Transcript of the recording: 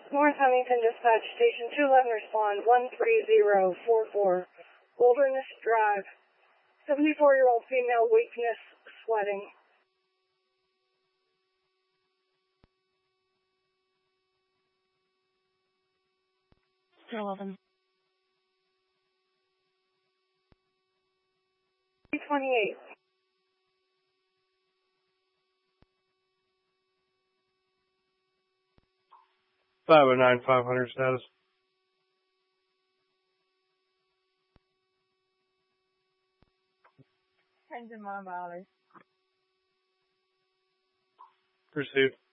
North Huntington Dispatch Station 211, respond 13044, Wilderness Drive. 74-year-old female, weakness, sweating. Still open. 328. Five 500 status. Engine Mile Valley. Received.